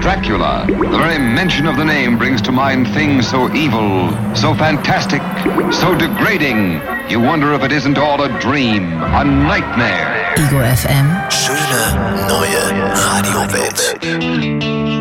Dracula. The very mention of the name brings to mind things so evil, so fantastic, so degrading. You wonder if it isn't all a dream, a nightmare. Ego FM. Schöne neue Radiowelt.